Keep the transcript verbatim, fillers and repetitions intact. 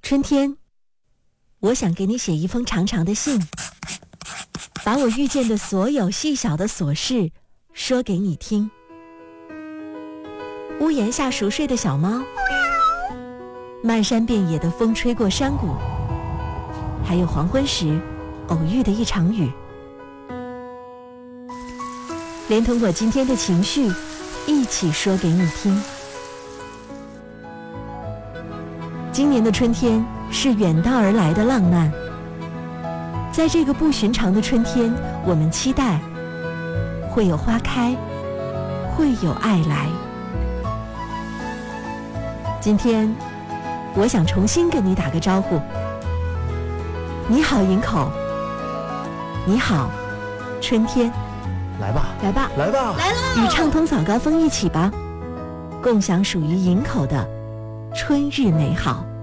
春天，我想给你写一封长长的信，把我遇见的所有细小的琐事说给你听。屋檐下熟睡的小猫，漫山遍野的风吹过山谷，还有黄昏时偶遇的一场雨，连同我今天的情绪一起说给你听。今年的春天是远道而来的浪漫，在这个不寻常的春天，我们期待会有花开，会有爱来。今天我想重新跟你打个招呼，你好营口，你好春天。 来吧来吧来吧来喽！ 与畅通早高峰一起吧，共享属于营口的春日美好。